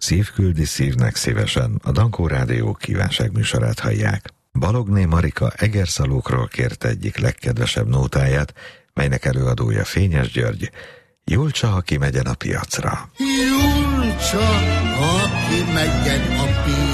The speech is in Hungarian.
Szívküldi szívnek szívesen, a Dankó Rádió kívánságműsorát hallják. Balogné Marika Egerszalókról kérte egyik legkedvesebb nótáját, melynek előadója Fényes György. Julcsa, ha kimegyen a piacra. Julcsa, ha kimegyen a piacra.